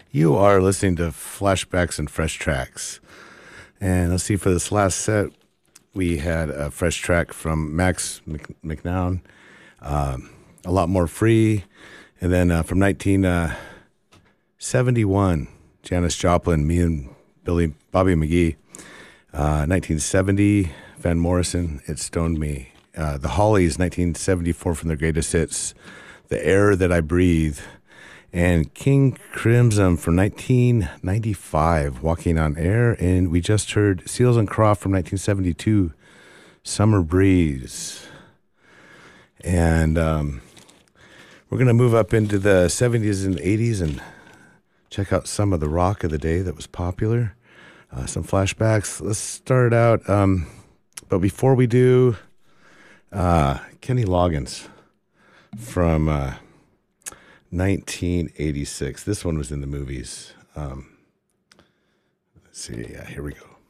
You are listening to Flashbacks and Fresh Tracks. And let's see, for this last set, we had a fresh track from Max McNown, A Lot More Free. And then from 1971, Janis Joplin, me and Bobby McGee. 1970, Van Morrison, It Stoned Me. The Hollies, 1974, from their greatest hits, The Air That I Breathe. And King Crimson from 1995, Walking on Air. And we just heard Seals and Croft from 1972, Summer Breeze. And we're going to move up into the 70s and 80s and check out some of the rock of the day that was popular. Some flashbacks. Let's start out. But before we do, Kenny Loggins from 1986. This one was in the movies. Let's see. Yeah, here we go.